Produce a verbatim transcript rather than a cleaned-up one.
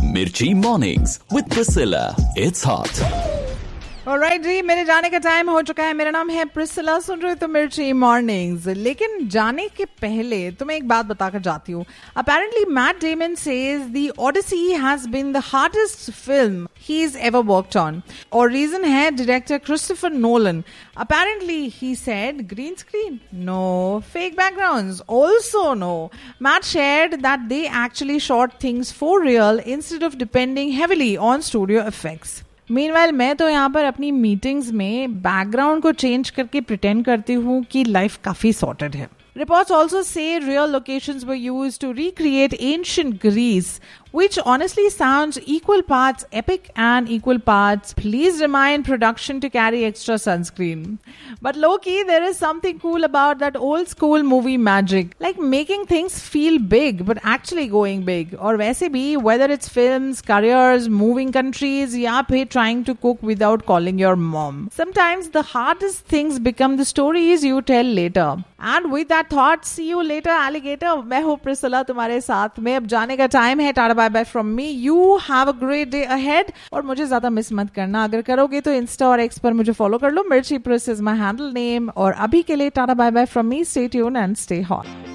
Mirchi Mornings with Priscilla. It's hot. Alright जी, मेरे जाने का टाइम हो चुका है. मेरा नाम है प्रिसिला, सुन रहे हो तो मिर्ची मॉर्निंग्स. लेकिन जाने के पहले तुम्हें एक बात बताकर जाती हूँ. Apparently Matt Damon says the Odyssey has been the hardest film he's ever worked on. और reason है director Christopher Nolan. Apparently he said green screen, no. Fake backgrounds, also no. Matt shared that they actually shot things for real instead of depending heavily on studio effects. Meanwhile मैं तो यहाँ पर अपनी meetings में background को change करके pretend करती हूँ कि लाइफ काफी सॉर्टेड है. Reports also say real locations were used to recreate ancient Greece, which honestly sounds equal parts epic and equal parts please remind production to carry extra sunscreen. But low-key, there is something cool about that old school movie magic, like making things feel big but actually going big. और वैसे भी whether it's films, careers, moving countries या फिर trying to cook without calling your mom, sometimes the hardest things become the stories you tell later. And with that thought, see you later alligator. मैं हूँ Priscilla तुम्हारे साथ में. अब जाने का टाइम है. Tata bye bye from me. You have a great day ahead. और मुझे ज्यादा मिस मत करना. अगर करोगे तो इंस्टा और एक्स पर मुझे फॉलो कर लो. मिर्ची प्रिस इज माई हैंडल नेम. और अभी के लिए tata bye bye from me. Stay tune and stay hot.